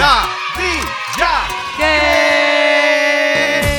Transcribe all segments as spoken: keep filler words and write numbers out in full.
¿Qué?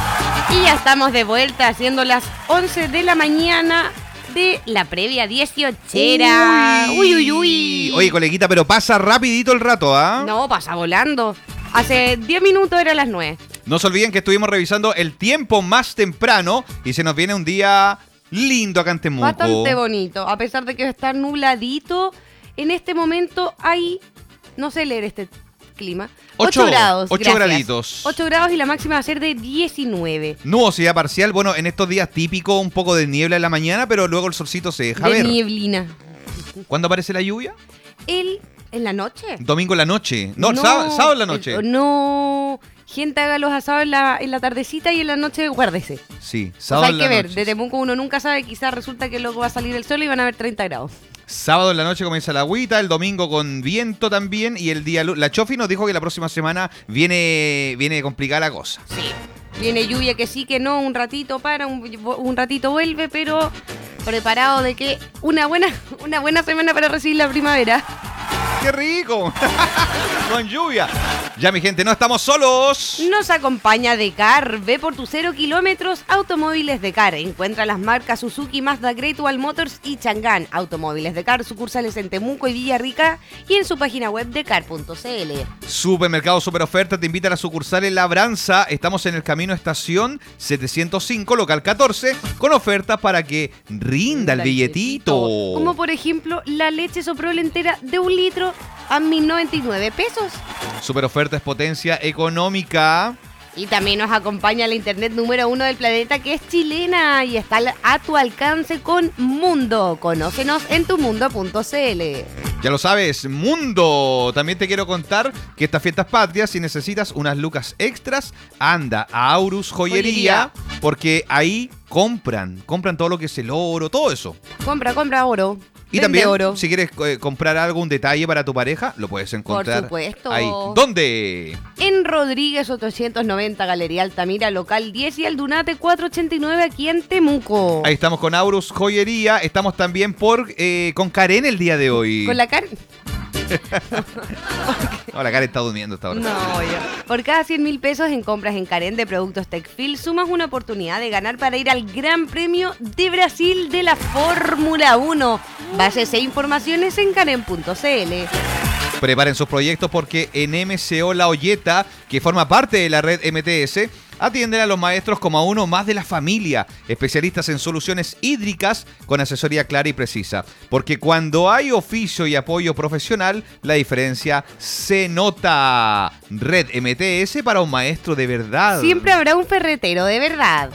Y ya estamos de vuelta haciendo las once de la mañana de la previa dieciochera. Uy, uy, uy. Oye, coleguita, pero pasa rapidito el rato, ¿ah? ¿eh? No, pasa volando. Hace diez minutos eran las nueve. No se olviden que estuvimos revisando el tiempo más temprano y se nos viene un día lindo acá en Temuco. Bastante bonito, a pesar de que está nubladito. En este momento hay, no sé leer este clima, ocho grados. ocho graditos. ocho grados y la máxima va a ser de diecinueve. Nubosidad parcial, bueno, en estos días típico un poco de niebla en la mañana, pero luego el solcito se deja de ver. Nieblina. ¿Cuándo aparece la lluvia? El, ¿En la noche? Domingo en la noche. No, no sábado, sábado en la noche. El, no... Gente, haga los asados en la, en la tardecita y en la noche guárdese. Sí, O sábado sea, hay en la que ver, noche. de Temuco uno nunca sabe, quizás resulta que luego va a salir el sol y van a haber treinta grados. Sábado en la noche comienza la agüita, el domingo con viento también y el día... La Chofi nos dijo que la próxima semana viene, viene complicada la cosa. Sí, viene lluvia que sí, que no, un ratito para, un, un ratito vuelve, pero preparado de que una buena, una buena semana para recibir la primavera. ¡Qué rico! Con lluvia. Ya, mi gente, no estamos solos. Nos acompaña Decar. Ve por tus cero kilómetros. Automóviles Decar. Encuentra las marcas Suzuki, Mazda, Great Wall Motors y Chang'an. Automóviles Decar, sucursales en Temuco y Villarrica y en su página web decar punto c l. Supermercado Super Oferta te invita a la sucursal en Labranza. Estamos en el camino Estación setecientos cinco, local catorce, con ofertas para que rinda el billetito. Como por ejemplo, la leche Soprole entera de un litro a mil noventa y nueve pesos. Super oferta es potencia económica. Y también nos acompaña la internet número uno del planeta, que es chilena y está a tu alcance con Mundo. Conócenos en tu mundo punto c l. Ya lo sabes, Mundo. También te quiero contar que estas fiestas patrias, si necesitas unas lucas extras, anda a Aurus Joyería, Joyería. Porque ahí compran, compran todo lo que es el oro, todo eso. Compra, compra oro. Y Vende también, oro. si quieres eh, comprar algún detalle para tu pareja, lo puedes encontrar. Por supuesto. Ahí. ¿Dónde? En Rodríguez ochocientos noventa, Galería Altamira, local diez y Aldunate cuatrocientos ochenta y nueve, aquí en Temuco. Ahí estamos con Aurus Joyería. Estamos también por eh, con Karen el día de hoy. ¿Con la Karen? No, la Karen está durmiendo esta hora. No, yo. Por cada cien mil pesos en compras en Karen de productos Tecfil, sumas una oportunidad de ganar para ir al Gran Premio de Brasil de la Fórmula uno. Bases e informaciones en karen punto c l. Preparen sus proyectos porque en M C O La Olleta, que forma parte de la red M T S, atienden a los maestros como a uno más de la familia, especialistas en soluciones hídricas con asesoría clara y precisa. Porque cuando hay oficio y apoyo profesional, la diferencia se nota. Red M T S para un maestro de verdad. Siempre habrá un ferretero de verdad.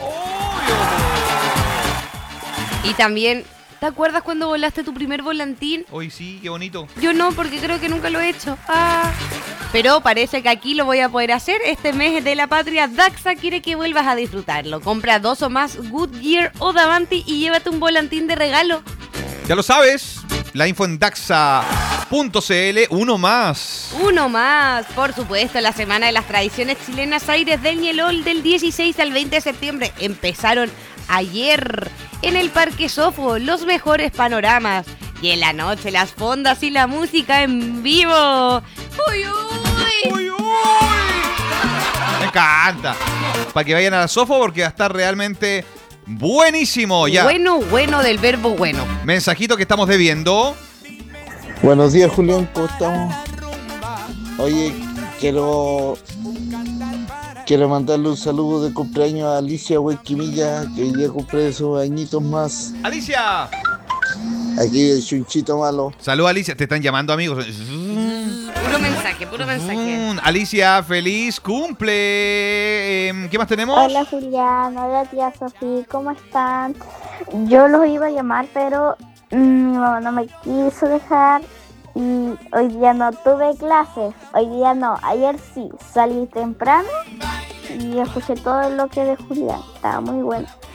Y también... ¿Te acuerdas cuando volaste tu primer volantín? Hoy sí, qué bonito. Yo no, porque creo que nunca lo he hecho. Ah. Pero parece que aquí lo voy a poder hacer. Este mes de la patria, Daxa quiere que vuelvas a disfrutarlo. Compra dos o más Goodyear o Davanti y llévate un volantín de regalo. Ya lo sabes, la info en daxa punto c l, uno más. Uno más, por supuesto, la Semana de las Tradiciones Chilenas Aires del Ñelol del dieciséis al veinte de septiembre. Empezaron ayer en el Parque Sofo, los mejores panoramas. Y en la noche las fondas y la música en vivo. ¡Uy, uy! ¡Uy, uy! Me encanta. Para que vayan a la Sofo porque va a estar realmente buenísimo. Ya. Bueno, bueno del verbo bueno. Mensajito que estamos debiendo. Buenos días, Julián, ¿cómo estamos? Oye, quiero quiero mandarle un saludo de cumpleaños a Alicia Huesquimilla, que hoy día cumple sus añitos más. ¡Alicia! Aquí el chunchito malo. Salud, Alicia. Te están llamando, amigos. Puro mensaje, puro mensaje. Alicia, feliz cumple. Eh, ¿Qué más tenemos? Hola, Julián. Hola, tía Sofía. ¿Cómo están? Yo los iba a llamar, pero mi mamá no me quiso dejar y hoy día no tuve clases. Hoy día no, ayer sí. Salí temprano y escuché todo lo que de Julián. Estaba muy bueno.